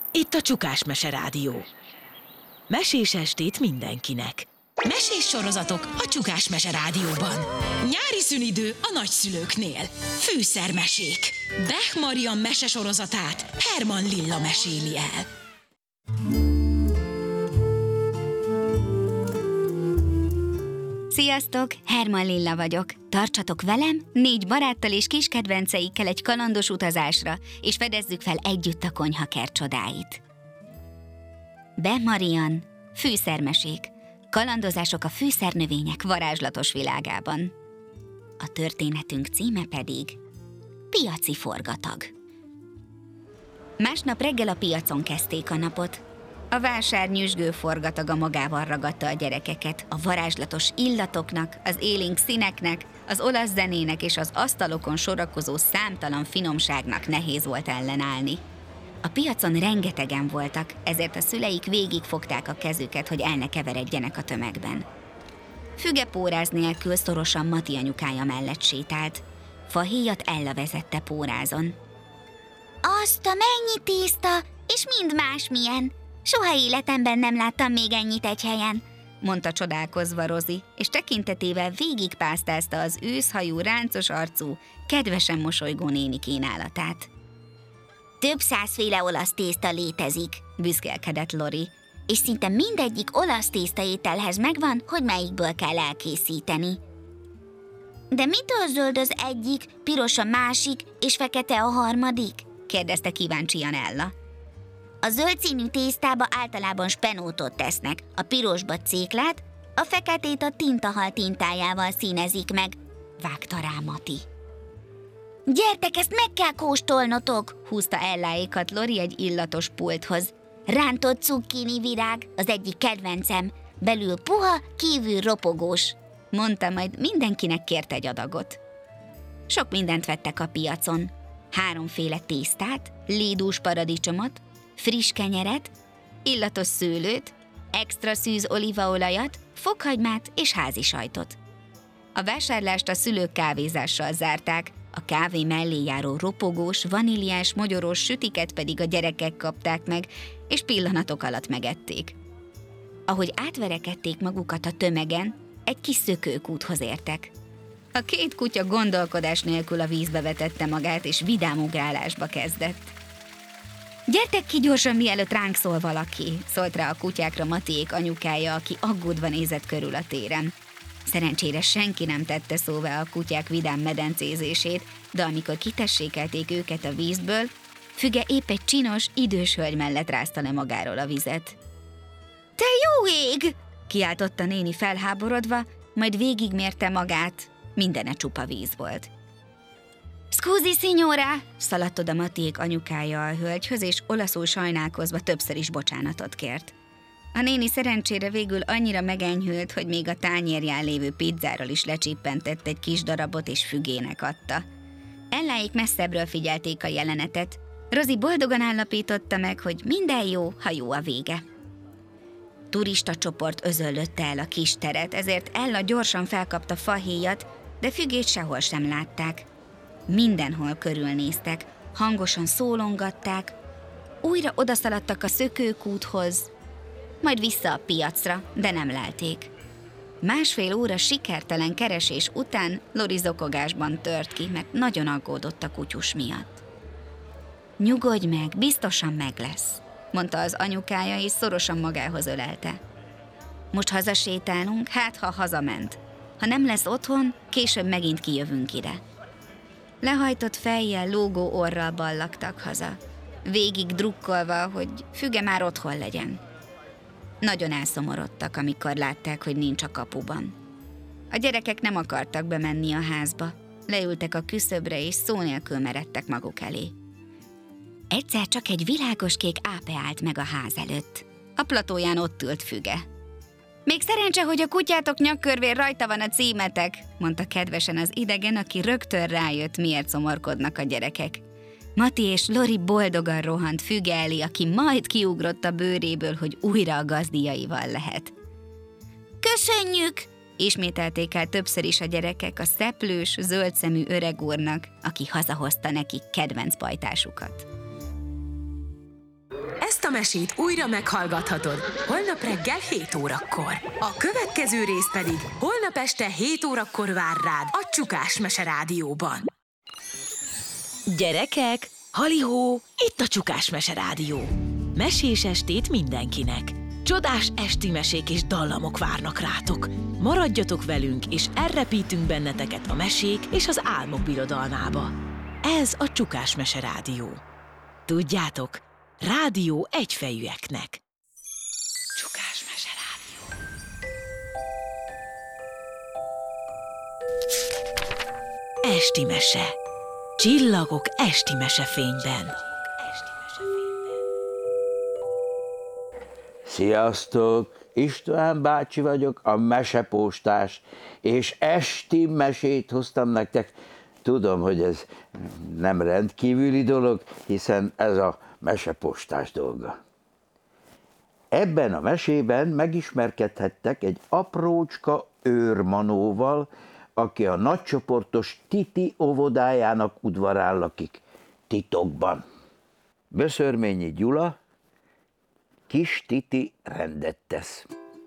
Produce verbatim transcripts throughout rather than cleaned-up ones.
Itt a Csukás Mese Rádió. Mesés estét mindenkinek. Mesés sorozatok a Csukás Mese Rádióban. Nyári szünidő a nagyszülőknél. Fűszermesék. Bech Marian mesesorozatát Herman Lilla meséli el. Sziasztok, Herman Lilla vagyok. Tartsatok velem, négy baráttal és kis kedvenceikkel egy kalandos utazásra, és fedezzük fel együtt a konyhakert csodáit. Bech Marian, fűszermesék. Kalandozások a fűszernövények varázslatos világában. A történetünk címe pedig Piaci forgatag. Másnap reggel a piacon kezdték a napot. A vásár nyüzsgő forgataga magával ragadta a gyerekeket, a varázslatos illatoknak, az élénk színeknek, az olasz zenének és az asztalokon sorakozó számtalan finomságnak nehéz volt ellenállni. A piacon rengetegen voltak, ezért a szüleik végigfogták a kezüket, hogy el ne keveredjenek a tömegben. Füge póráz nélkül szorosan Mati anyukája mellett sétált. Fahéjat Ella vezette pórázon. Azt a mennyi tészta, és mind másmilyen! Soha életemben nem láttam még ennyit egy helyen, mondta csodálkozva Rozi, és tekintetével végigpásztázta az őszhajú, ráncos arcú, kedvesen mosolygó néni kínálatát. Több százféle olasz tészta létezik, büszkélkedett Lori, és szinte mindegyik olasz tésztaételhez megvan, hogy melyikből kell elkészíteni. De mitől zöld az egyik, piros a másik, és fekete a harmadik? kérdezte kíváncsian Ella. A zöld színű tésztába általában spenótot tesznek, a pirosba céklát, a feketét a tintahal tintájával színezik meg, vágta rá Mati. Gyertek, ezt meg kell kóstolnotok, húzta Elláékat Lori egy illatos pulthoz. Rántott cukkini virág, az egyik kedvencem, belül puha, kívül ropogós, mondta, majd mindenkinek kért egy adagot. Sok mindent vettek a piacon. Háromféle tésztát, lédús paradicsomot, friss kenyeret, illatos szőlőt, extra szűz olívaolajat, fokhagymát és házi sajtot. A vásárlást a szülők kávézással zárták, a kávé mellé járó ropogós, vaníliás, mogyorós sütiket pedig a gyerekek kapták meg, és pillanatok alatt megették. Ahogy átverekedték magukat a tömegen, egy kis szökőkúthoz értek. A két kutya gondolkodás nélkül a vízbe vetette magát, és vidám ugrálásba kezdett. Gyertek ki gyorsan, mielőtt ránk szól valaki, szólt rá a kutyákra Matiék anyukája, aki aggódva nézett körül a téren. Szerencsére senki nem tette szóvá a kutyák vidám medencézését, de amikor kitessékelték őket a vízből, Füge épp egy csinos, idős hölgy mellett rázta le magáról a vizet. Te jó ég! Kiáltotta néni felháborodva, majd végigmérte magát, mindene csupa víz volt. Scusi, signora! Szaladt oda Matiék anyukája a hölgyhöz, és olaszul sajnálkozva többször is bocsánatot kért. A néni szerencsére végül annyira megenyhült, hogy még a tányérján lévő pizzáról is lecsippentett egy kis darabot, és Fügének adta. Elláék messzebbről figyelték a jelenetet. Rozi boldogan állapította meg, hogy minden jó, ha jó a vége. Turista csoport özöllötte el a kis teret, ezért Ella gyorsan felkapta fahéjat, de Fügét sehol sem látták. Mindenhol körülnéztek, hangosan szólongatták, újra odaszaladtak a szökőkúthoz, majd vissza a piacra, de nem lelték. Másfél óra sikertelen keresés után Lori zokogásban tört ki, mert nagyon aggódott a kutyus miatt. Nyugodj meg, biztosan meg lesz, mondta az anyukája, és szorosan magához ölelte. Most hazasétálunk, hát ha hazament. Ha nem lesz otthon, később megint kijövünk ide. Lehajtott fejjel, lógó orral ballagtak haza, végig drukkolva, hogy Füge már otthon legyen. Nagyon elszomorodtak, amikor látták, hogy nincs a kapuban. A gyerekek nem akartak bemenni a házba, leültek a küszöbre, és szó nélkül meredtek maguk elé. Egyszer csak egy világoskék ápe állt meg a ház előtt. A platóján ott ült Füge. Még szerencse, hogy a kutyátok nyakkörvén rajta van a címetek, mondta kedvesen az idegen, aki rögtön rájött, miért szomorkodnak a gyerekek. Mati és Lori boldogan rohant Füge elé, aki majd kiugrott a bőréből, hogy újra a gazdiaival lehet. Köszönjük! Ismételték el többször is a gyerekek a szeplős, zöldszemű öreg úrnak, aki hazahozta nekik kedvenc pajtásukat. Ezt a a mesét újra meghallgathatod holnap reggel hét órakor. A következő rész pedig holnap este hét órakor vár rád a Csukás Mese Rádióban. Gyerekek, halihó, itt a Csukás Mese Rádió. Mesés estét mindenkinek. Csodás esti mesék és dallamok várnak rátok. Maradjatok velünk, és elrepítünk benneteket a mesék és az álmok birodalmába. Ez a Csukás Mese Rádió. Tudjátok, rádió egyfejűeknek. Csukás Mese Rádió. Esti mese. Csillagok esti mesefényben. Sziasztok! István bácsi vagyok, a mesepostás, és esti mesét hoztam nektek. Tudom, hogy ez nem rendkívüli dolog, hiszen ez a mesepostás dolga. Ebben a mesében megismerkedhettek egy aprócska őrmanóval, aki a nagycsoportos Titi óvodájának udvarán lakik, titokban. Böszörményi Gyula, kis Titi rendet tesz.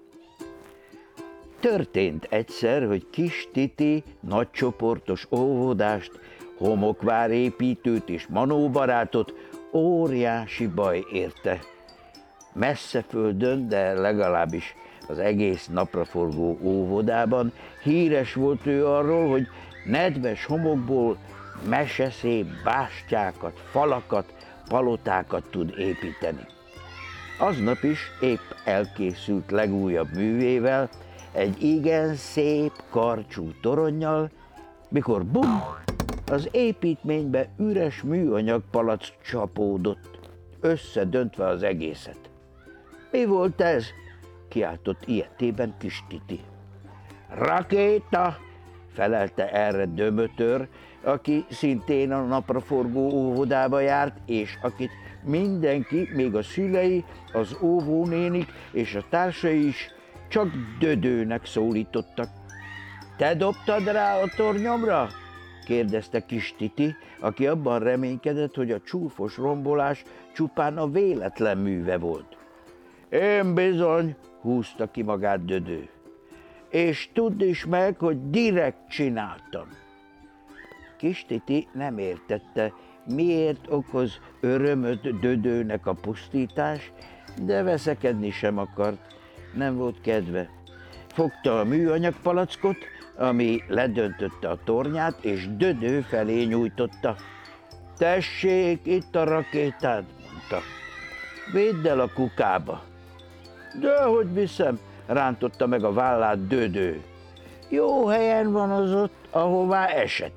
Történt egyszer, hogy kis Titi nagycsoportos óvodást, homokvárépítőt és manóbarátot óriási baj érte. Messze földön, de legalábbis az egész napraforgó óvodában híres volt ő arról, hogy nedves homokból meseszép bástyákat, falakat, palotákat tud építeni. Aznap is épp elkészült legújabb művével, egy igen szép karcsú toronnyal, mikor bum, az építménybe üres műanyag palack csapódott, összedöntve az egészet. Mi volt ez? Kiáltott ilyetében kis Titi. Rakéta! Felelte erre Dömötör, aki szintén a napraforgó óvodába járt, és akit mindenki, még a szülei, az óvónénik és a társai is csak Dödőnek szólítottak. Te dobtad rá a tornyomra? Kérdezte kis Titi, aki abban reménykedett, hogy a csúfos rombolás csupán a véletlen műve volt. Én bizony, húzta ki magát Dödő. És tudd is meg, hogy direkt csináltam. Kis Titi nem értette, miért okoz örömöt Dödőnek a pusztítás, de veszekedni sem akart, nem volt kedve. Fogta a műanyag palackot, ami ledöntötte a tornyát, és Dödő felé nyújtotta. Tessék, itt a rakétád, mondta. Védd el a kukába. Dehogy viszem, rántotta meg a vállát Dödő. Jó helyen van az ott, ahová esett.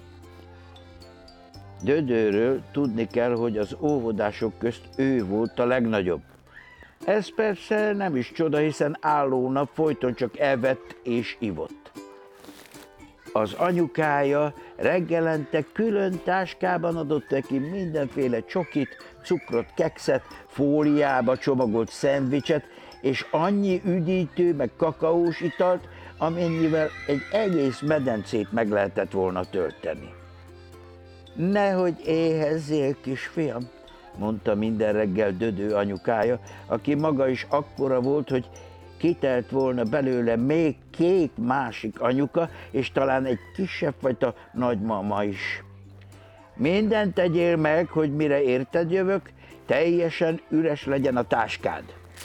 Dödőről tudni kell, hogy az óvodások közt ő volt a legnagyobb. Ez persze nem is csoda, hiszen álló nap folyton csak evett és ivott. Az anyukája reggelente külön táskában adott neki mindenféle csokit, cukrot, kekszet, fóliába csomagolt szendvicset, és annyi üdítő meg kakaós italt, amennyivel egy egész medencét meg lehetett volna tölteni. Nehogy éhezzél, kisfiam, mondta minden reggel Dödő anyukája, aki maga is akkora volt, hogy kitelt volna belőle még két másik anyuka, és talán egy kisebb fajta nagymama is. Mindent tegyél meg, hogy mire érted jövök, teljesen üres legyen a táskád.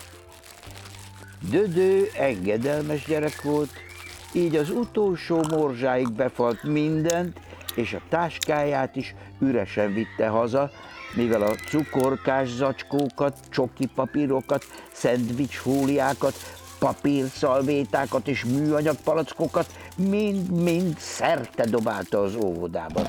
Dödő engedelmes gyerek volt, így az utolsó morzsáig befalt mindent, és a táskáját is üresen vitte haza, mivel a cukorkás zacskókat, csoki papírokat, szendvicsfóliákat, papírszalvétákat és műanyag palackokat mind-mind szerte dobálta az óvodában.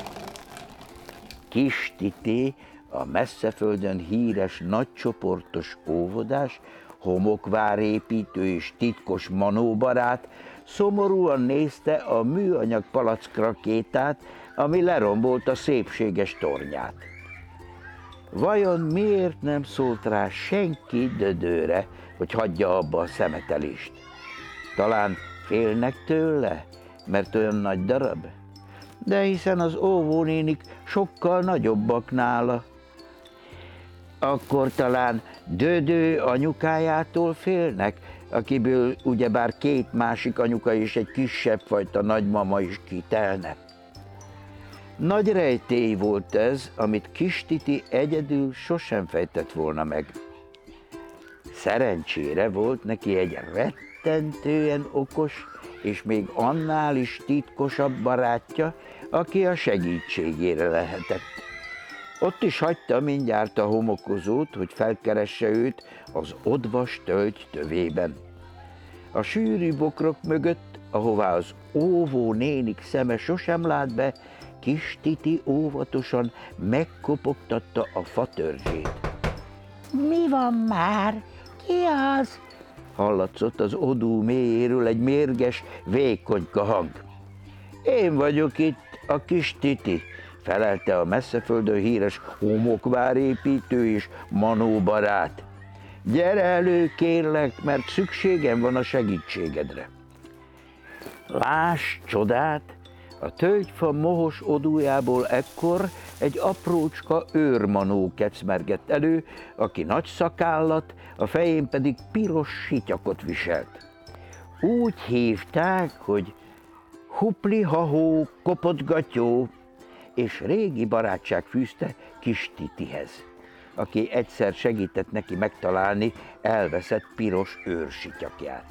Kis Titi, a messzeföldön híres nagycsoportos óvodás, homokvárépítő és titkos manóbarát szomorúan nézte a műanyag palack rakétát, ami lerombolta szépséges tornyát. Vajon miért nem szólt rá senki Dödőre, hogy hagyja abba a szemetelést? Talán félnek tőle, mert olyan nagy darab? De hiszen az óvónénik sokkal nagyobbak nála. Akkor talán Dödö anyukájától félnek, akiből ugyebár két másik anyuka és egy kisebb fajta nagymama is kitelne. Nagy rejtély volt ez, amit kis Titi egyedül sosem fejtett volna meg. Szerencsére volt neki egy rettentően okos, és még annál is titkosabb barátja, aki a segítségére lehetett. Ott is hagyta mindjárt a homokozót, hogy felkeresse őt az odvas tölgy tövében. A sűrű bokrok mögött, ahová az óvó nénik szeme sosem lát be, kis Titi óvatosan megkopogtatta a fatörzsét. Mi van már? Ki az? Hallatszott az odú mélyéről egy mérges, vékonyka hang. Én vagyok itt, a kis Titi, felelte a messzeföldön híres homokvárépítő és manóbarát. Gyere elő, kérlek, mert szükségem van a segítségedre. Láss csodát! A tölgyfa mohos odújából ekkor egy aprócska őrmanó kecmergett elő, aki nagy szakállat, a fején pedig piros sityakot viselt. Úgy hívták, hogy Hupli-hahó kopotgatyó, és régi barátság fűzte kis Titihez, aki egyszer segített neki megtalálni elveszett piros őrsityakját.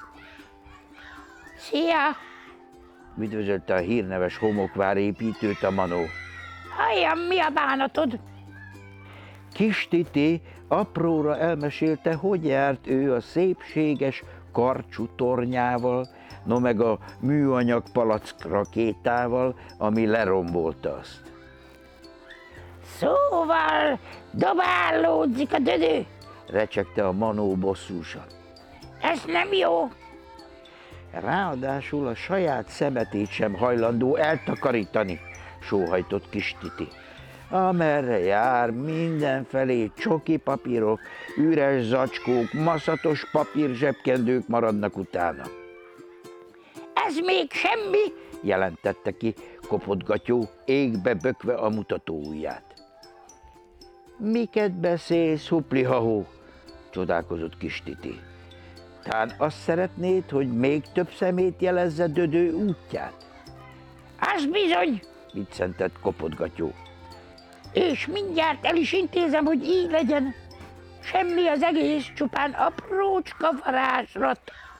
Szia! Üdvözölte a hírneves homokvárépítőt a manó. Halljam, mi a bánatod? Kis Titi apróra elmesélte, hogy járt ő a szépséges karcsú tornyával, no meg a műanyag palack rakétával, ami lerombolta azt. Szóval dobálódzik a Dödö. Recsegte a manó bosszúsan. Ez nem jó. Ráadásul a saját szemetét sem hajlandó eltakarítani, sóhajtott kis Titi. Amerre jár, mindenfelé csoki papírok, üres zacskók, maszatos papír zsebkendők maradnak utána. Ez még semmi, jelentette ki kopotgatyó, égbe bökve a mutatóujját. Miket beszélsz, Hupli-hahó? Csodálkozott kis Titi. Tán azt szeretnéd, hogy még több szemét jelezze Dödö útját? Az bizony, viccentett kopotgatyó. és mindjárt el is intézem, hogy így legyen. Semmi az egész, csupán aprócska varázslat.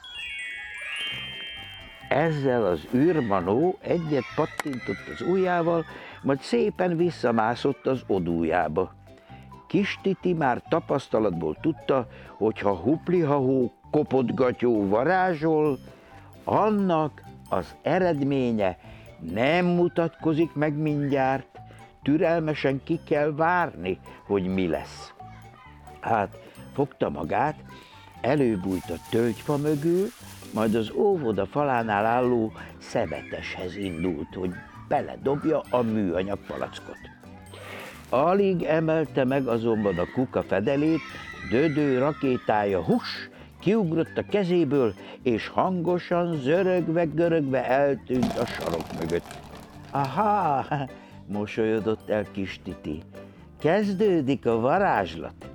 Ezzel az űrmanó egyet pattintott az ujjával, majd szépen visszamászott az odújába. Kis Titi már tapasztalatból tudta, hogy ha Hupli-hahó kopotgatyó varázsol, annak az eredménye nem mutatkozik meg mindjárt, türelmesen ki kell várni, hogy mi lesz. Hát fogta magát, előbújt a tölgyfa mögül, majd az óvoda falánál álló szemeteshez indult, hogy beledobja a műanyag palackot. Alig emelte meg azonban a kuka fedelét, Dödö rakétája hus, kiugrott a kezéből, és hangosan zörögve-görögve eltűnt a sarok mögött. Aha, mosolyodott el kis Titi, kezdődik a varázslat.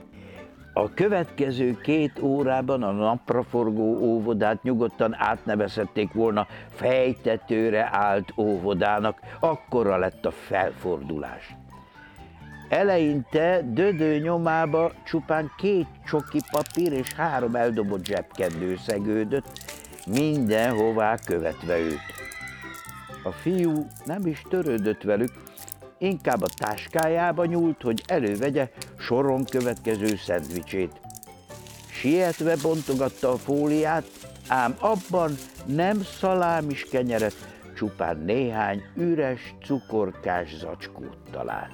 A következő két órában a napraforgó óvodát nyugodtan átnevezhették volna fejtetőre állt óvodának, akkora lett a felfordulás. Eleinte Dödö nyomába csupán két csoki papír és három eldobott zsebkendő szegődött, mindenhová követve őt. A fiú nem is törődött velük, inkább a táskájába nyúlt, hogy elővegye soron következő szendvicsét. Sietve bontogatta a fóliát, ám abban nem szalámis kenyeret, csupán néhány üres, cukorkás zacskót talált.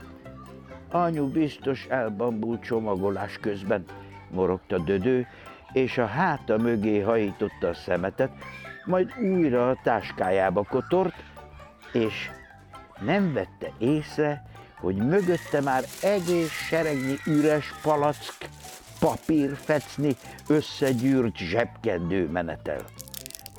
Anyu biztos elbambult csomagolás közben, morogta Dödö, és a háta mögé hajította a szemetet, majd újra a táskájába kotort, és nem vette észre, hogy mögötte már egész seregnyi üres palack, papírfecni, összegyűrt zsebkendő menetel.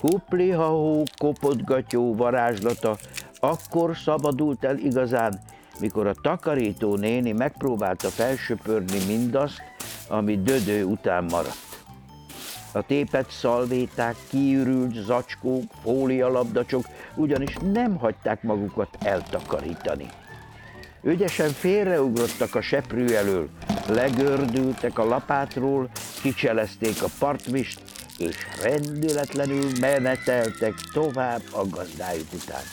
Hupli-hahó kopotgatyó varázslata akkor szabadult el igazán, mikor a takarító néni megpróbálta felsöpörni mindazt, ami Dödő után maradt. A tépett szalvéták, kiürült zacskók, fólialabdacsok ugyanis nem hagyták magukat eltakarítani. Ügyesen félreugrottak a seprű elől, legördültek a lapátról, kicselezték a partvist, és rendületlenül meneteltek tovább a gazdájuk után.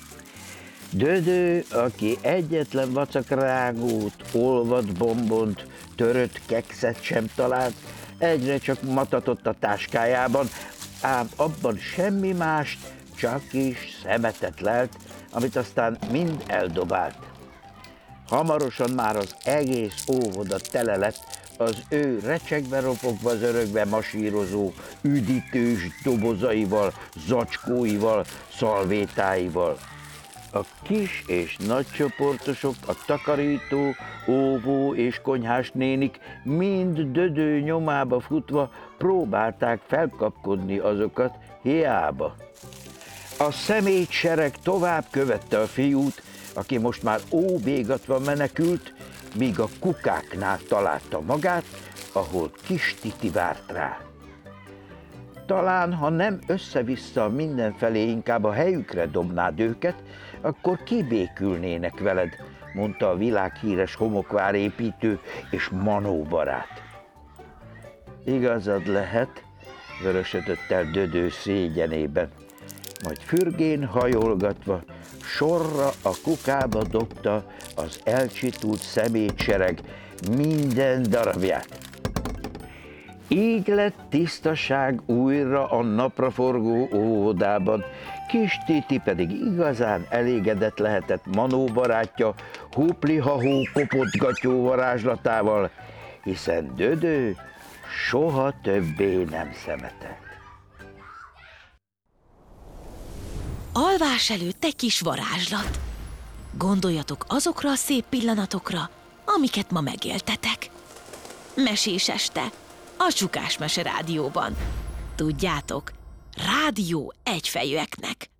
Dödő, aki egyetlen vacakrágót, olvadt bombont, törött kekszet sem talált, egyre csak matatott a táskájában, ám abban semmi mást, csak is szemetet lelt, amit aztán mind eldobált. Hamarosan már az egész óvoda tele lett az ő recsegve, ropogva, zörögve masírozó, üdítős dobozaival, zacskóival, szalvétáival. A kis és nagy csoportosok, a takarító, óvó és konyhás nénik mind Dödő nyomába futva próbálták felkapkodni azokat, hiába. A szemétsereg tovább követte a fiút, aki most már óvégatva menekült, míg a kukáknál találta magát, ahol kis Titi várt rá. Talán, ha nem össze-vissza mindenfelé, inkább a helyükre dobnád őket, akkor kibékülnének veled, mondta a világhíres homokvárépítő és manóbarát. Igazad lehet, vörösödött el Dödő szégyenében, majd fürgén hajolgatva sorra a kukába dobta az elcsitult szemétsereg minden darabját. Így lett tisztaság újra a napraforgó óvodában, kis Titi pedig igazán elégedett lehetett Manó barátja hupli-hahó kopotgatyó varázslatával, hiszen Dödő soha többé nem szemetelt. Alvás előtt egy kis varázslat. Gondoljatok azokra a szép pillanatokra, amiket ma megéltetek. Mesés este, a Csukás Mese Rádióban. Tudjátok, rádió egyfejűeknek.